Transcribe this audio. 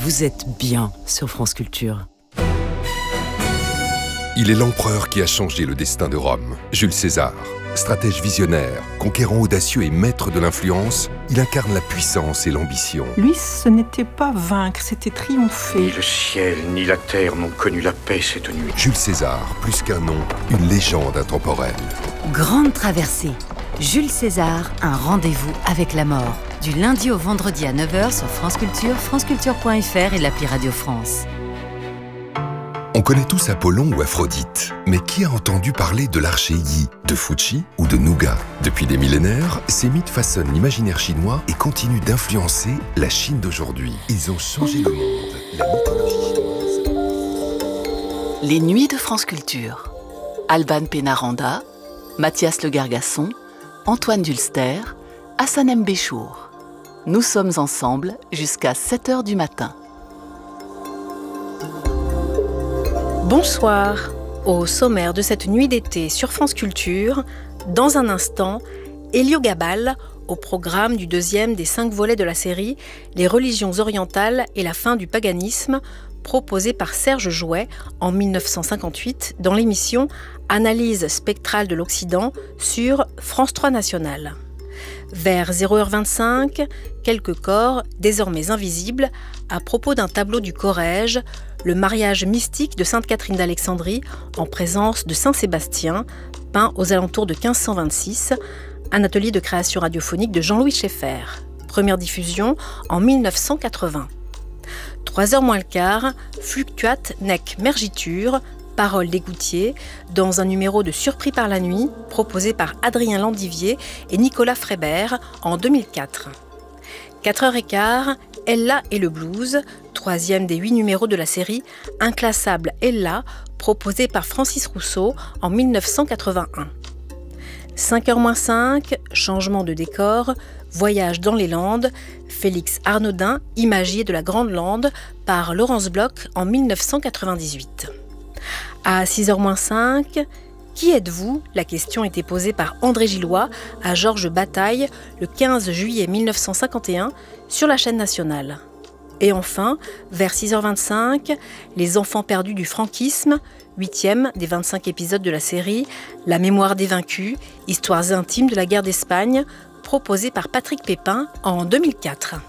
Vous êtes bien sur France Culture. Il est l'empereur qui a changé le destin de Rome, Jules César. Stratège visionnaire, conquérant audacieux et maître de l'influence, il incarne la puissance et l'ambition. Lui, ce n'était pas vaincre, c'était triompher. Ni le ciel, ni la terre n'ont connu la paix cette nuit. Jules César, plus qu'un nom, une légende intemporelle. Grande traversée. Jules César, un rendez-vous avec la mort. Du lundi au vendredi à 9h sur France Culture, franceculture.fr et l'appli Radio France. On connaît tous Apollon ou Aphrodite, mais qui a entendu parler de l'archer Yi, de Fuchi ou de Nougat? Depuis des millénaires, ces mythes façonnent l'imaginaire chinois et continuent d'influencer la Chine d'aujourd'hui. Ils ont changé le monde. La mythologie chinoise. Les nuits de France Culture. Alban Pénaranda, Mathias Le Gargasson, Antoine Dulster, Hassanem Béchour. Nous sommes ensemble jusqu'à 7h du matin. Bonsoir. Au sommaire de cette nuit d'été sur France Culture, dans un instant, Héliogabale, au programme du deuxième des 5 volets de la série Les religions orientales et la fin du paganisme, proposé par Serge Jouet en 1958 dans l'émission Analyse spectrale de l'Occident sur France 3 National. Vers 0h25, quelques corps, désormais invisibles, à propos d'un tableau du Corrège, le mariage mystique de Sainte Catherine d'Alexandrie en présence de Saint Sébastien, peint aux alentours de 1526, un atelier de création radiophonique de Jean-Louis Schaeffer. Première diffusion en 1980. 3h moins le quart, Fluctuat nec mergitur, paroles d'Égoutier, dans un numéro de Surpris par la nuit, proposé par Adrien Landivier et Nicolas Frébert en 2004. 4h15, Ella et le blues, 3e des 8 numéros de la série Inclassable Ella, proposé par Francis Rousseau en 1981. 5h-5, changement de décor, voyage dans les Landes, Félix Arnaudin, imagier de la Grande Lande, par Laurence Bloch en 1998. À 6h-5, qui êtes-vous? La question était posée par André Gillois à Georges Bataille le 15 juillet 1951 sur la chaîne nationale. Et enfin, vers 6h25, Les enfants perdus du franquisme, 8e des 25 épisodes de la série La mémoire des vaincus, histoires intimes de la guerre d'Espagne, proposée par Patrick Pépin en 2004.